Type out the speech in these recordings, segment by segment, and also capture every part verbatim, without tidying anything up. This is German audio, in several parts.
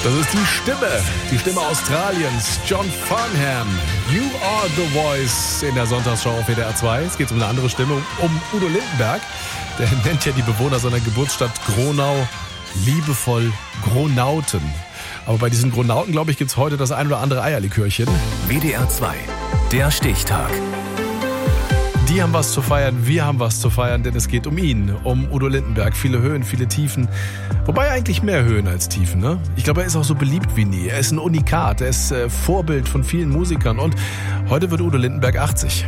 Das ist die Stimme, die Stimme Australiens, John Farnham. You are the voice in der Sonntagsschau auf W D R zwei. Es geht um eine andere Stimme, um Udo Lindenberg. Der nennt ja die Bewohner seiner Geburtsstadt Gronau liebevoll Gronauten. Aber bei diesen Gronauten, glaube ich, gibt es heute das ein oder andere Eierlikörchen. W D R zwei, der Stichtag. Die haben was zu feiern, wir haben was zu feiern, denn es geht um ihn, um Udo Lindenberg. Viele Höhen, viele Tiefen. Wobei eigentlich mehr Höhen als Tiefen, ne? Ich glaube, er ist auch so beliebt wie nie. Er ist ein Unikat, er ist äh, Vorbild von vielen Musikern. Und heute wird Udo Lindenberg achtzig.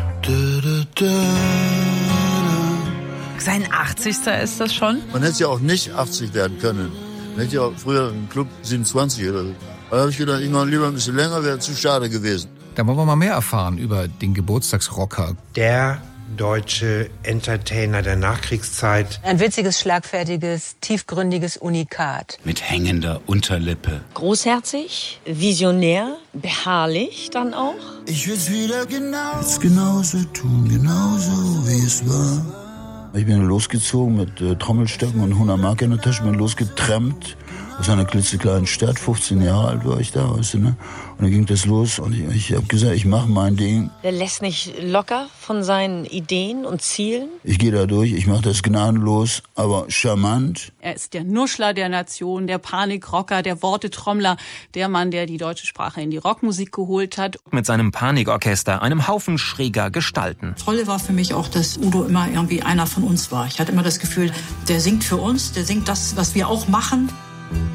Sein achtzigster ist das schon? Man hätte ja auch nicht achtzig werden können. Man hätte ja auch früher im Club siebenundzwanzig oder so. Da habe ich gedacht, ich mache lieber ein bisschen länger, wäre zu schade gewesen. Da wollen wir mal mehr erfahren über den Geburtstagsrocker. Der deutsche Entertainer der Nachkriegszeit. Ein witziges, schlagfertiges, tiefgründiges Unikat. Mit hängender Unterlippe. Großherzig, visionär, beharrlich dann auch. Ich will's wieder genau, jetzt genauso tun, genauso wie es war. Ich bin losgezogen mit äh, Trommelstöcken und hundert Mark in der Tasche, bin losgetrampt aus einer klitzekleinen Stadt, fünfzehn Jahre alt war ich da, weißt du, ne? Und dann ging das los und ich, ich habe gesagt, ich mache mein Ding. Der lässt nicht locker von seinen Ideen und Zielen. Ich gehe da durch, ich mache das gnadenlos, aber charmant. Er ist der Nuschler der Nation, der Panikrocker, der Wortetrommler, der Mann, der die deutsche Sprache in die Rockmusik geholt hat. Mit seinem Panikorchester, einem Haufen schräger Gestalten. Tolle war für mich auch, dass Udo immer irgendwie einer von uns war. Ich hatte immer das Gefühl, der singt für uns, der singt das, was wir auch machen.